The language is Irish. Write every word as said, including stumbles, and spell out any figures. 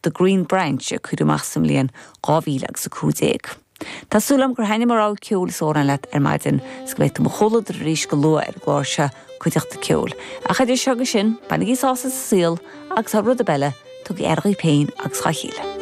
The Green Branch a chuideach sam líon gáhíle sa cúdéig. Tásúlam gur haine mar á ceol sóran leat ar maidin sgléit mo cholad rís go lua ar gláirse chuideachta ceol. A chaidir seo go sin, bannig í sása sa síl agus a rud a belle tug ergaí péin agus chaithíle.